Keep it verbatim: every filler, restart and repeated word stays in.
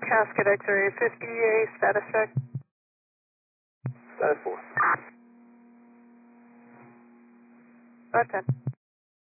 Casket X-ray fifty A, status check. Status four. five ten.